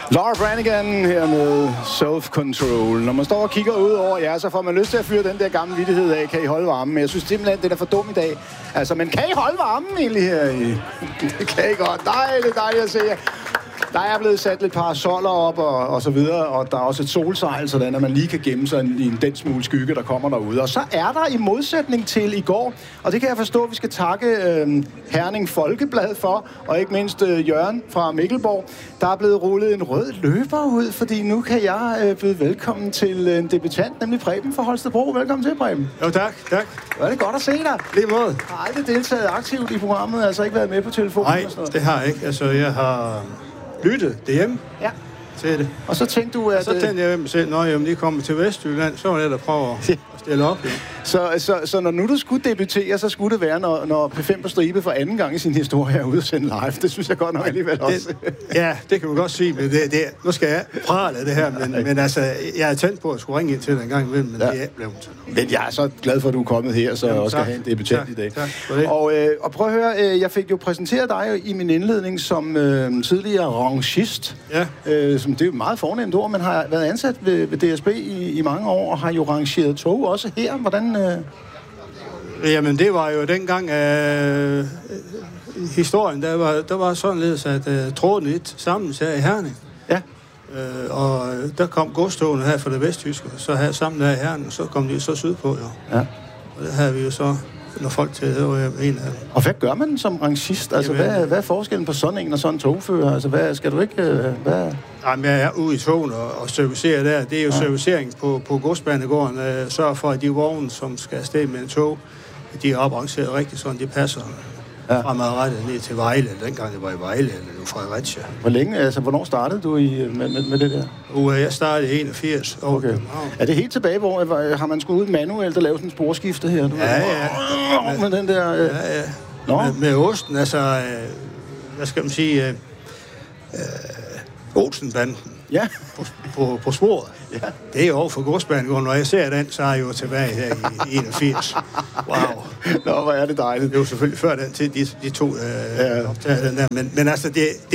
Laura Branigan her med Self-Control. Når man står og kigger ud over jer, så får man lyst til at fyre den der gamle vittighed af, kan I holde varmen? Men jeg synes simpelthen, det er for dum i dag. Altså, men kan I holde varmen egentlig her i? Det kan I godt. Dejligt at se jer. Der er blevet sat lidt parasoller op og så videre, og der er også et solsejl, sådan at man lige kan gemme sig i den smule skygge, der kommer derude. Og så er der i modsætning til i går, og det kan jeg forstå, at vi skal takke Herning Folkeblad for, og ikke mindst Jørgen fra Mikkelborg. Der er blevet rullet en rød løber ud, fordi nu kan jeg byde velkommen til en debutant, nemlig Preben fra Holstebro. Velkommen til, Preben. Jo, tak. Det er det godt at se dig. Lige måde. Har aldrig deltaget aktivt i programmet, altså ikke været med på telefonen? Nej, det har jeg ikke. Altså, jeg har lyttet derhjemme til det. Og så tænkte du, at... Og så tænkte jeg mig selv, når jeg lige kommer til Vestjylland, så var det der prøve at stille op. Ja. Så når nu du skulle debutere, så skulle det være, når P5 på stribe for anden gang i sin historie er ude og sende live. Det synes jeg godt nok alligevel også. Ja, det kan man godt sige, men nu skal jeg prale det her, men altså, jeg er tændt på at skulle ringe ind til dig en gang imellem, men det er ikke blevet. Men jeg er så glad for, at du er kommet her, så jeg også skal have en debutant i dag. Tak for det. Og prøv at høre, jeg fik jo præsenteret dig i min indledning som tidligere rangist. Ja. Som det er jo et meget fornemt ord, men har været ansat ved DSB i mange år, og har jo rangeret tog også her. Hvordan... Jamen, det var jo dengang historien, der var således, at tråden lidt sammen her i Herning. Ja. Og der kom godstogene her fra det vesttyske, så her sammen her i Herning, og så kom de så sydpå, jo. Ja. Og der havde vi jo så når folk til, det var en af dem. Og hvad gør man som rangist? Altså, hvad er forskellen på sådan en og sådan en togfører? Altså, hvad skal du ikke... Jamen, jeg er ude i togen og servicerer der. Det er jo servicering på godsbanegården. Sørger for, at de vogne, som skal afsted med en tog, de er oprangeret rigtigt, sådan de passer fremadrettet ned til Vejle. Dengang det var i Vejle, eller Fredericia. Hvor længe, altså, hvornår startede du med det der? Jeg startede i 81. Okay. Er det helt tilbage, hvor har man skulle ud manuelt og lave sådan en sporskifte her? Ja. Med den der... Ja. Med osten, altså... hvad skal man sige... Olsenbanden. Ja. På sporet. Ja. Det er jo over for godsbanegården. Når jeg ser den, så er jeg jo tilbage her i 81. Wow. Nå, hvor er det dejligt. Det er jo selvfølgelig før den til, de to optager den der. Men altså,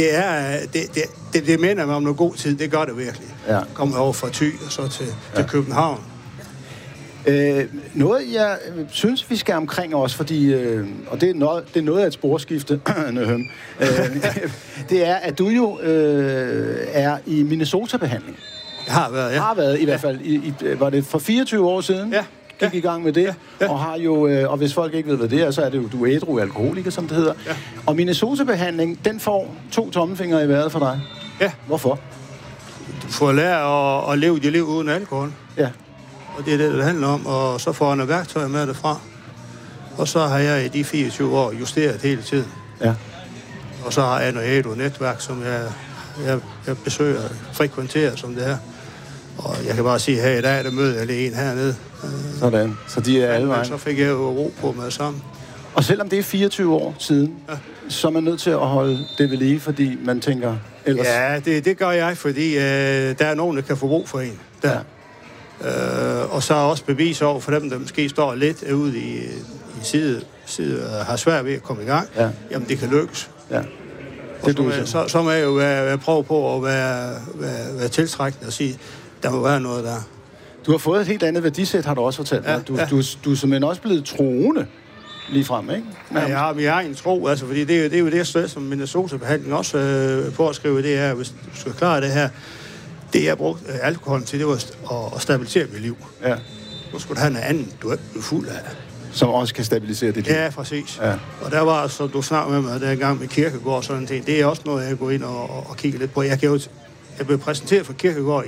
det minder mig om noget god tid. Det gør det virkelig. Ja. Kommer over fra Thy og så til København. Noget, jeg synes, vi skal omkring os, fordi, og det er noget af et sporskifte, det er, at du jo er i Minnesota-behandling. Jeg har været, ja. Har været, i hvert fald. Var det for 24 år siden? Ja. Gik i gang med det, og har jo, og hvis folk ikke ved, hvad det er, så er det jo, du er ædru alkoholiker, som det hedder. Ja. Og Minnesota-behandling, den får 2 tommelfingre i vejret for dig. Ja. Hvorfor? Du får lært at leve dit liv uden alkohol. Ja. Og det er det handler om, og så får jeg noget værktøj med det fra. Og så har jeg i de 24 år justeret hele tiden. Ja. Og så har jeg noget ædru netværk, som jeg besøger, frekventerer, som det er. Og jeg kan bare sige, her i dag, der møder jeg lige en hernede. Sådan, så de er alle vejen. Så fik jeg jo ro på med sammen. Og selvom det er 24 år siden, så er man nødt til at holde det ved lige, fordi man tænker ellers... Ja, det gør jeg, fordi der er nogen, der kan få brug for en. Der. Ja. Og så er også bevis over for dem, der måske står lidt ude i side har svært ved at komme i gang. Ja. Jamen, det kan lykkes. Ja. Så må jeg jo prøve på at være tiltrækkende og sige, der må være noget der. Du har fået et helt andet værdisæt, har du også fortalt mig. Du er simpelthen også blevet troende lige frem, ikke? Ja, men jeg har en tro, altså, fordi det er jo det sted, som Minnesota-behandling også påskriver, det er, hvis du skal klare det her, det jeg brugte alkoholen til, det var at stabilisere mit liv. Ja. Nu skulle du have noget andet, du er fuld af. Som også kan stabilisere dit liv. Ja, præcis. Ja. Og der var, som du snakkede med mig, der engang med Kierkegaard og sådan ting, det er også noget, jeg går ind og kigger lidt på. Jeg blev præsenteret for Kierkegaard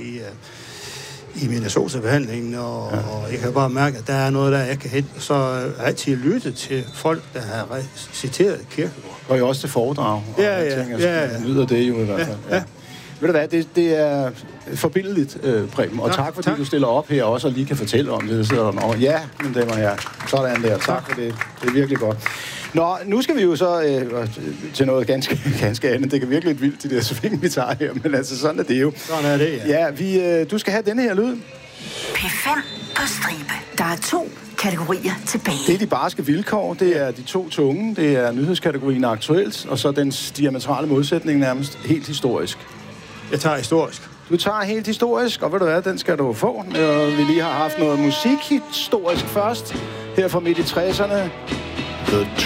i Minnesota-behandlingen, og jeg kan bare mærke, at der er noget, der jeg kan hente. Så har jeg altid lyttet til folk, der har citeret Kierkegaard. Og jo også til foredrag. Jeg nyder det jo i hvert fald. Ja. Ved du hvad, det er forbilledeligt, Preben. Og tak fordi du stiller op her også og lige kan fortælle om det. Sidder der over. Ja, men det var jeg. Sådan der. Tak for det. Det er virkelig godt. Nå, nu skal vi jo så til noget ganske andet. Det kan virkelig lidt vildt, de der sving, vi tager her. Men altså, sådan er det jo. Sådan er det, ja. Du skal have denne her lyd. P5 på stribe. Der er 2 kategorier tilbage. Det er de barske vilkår, det er de 2 tunge, det er nyhedskategorien aktuelt, og så den diametrale modsætning nærmest helt historisk. Jeg tager historisk. Du tager helt historisk, og ved du hvad, den skal du få. Vi lige har haft noget musikhistorisk først, her fra midt i 60'erne. The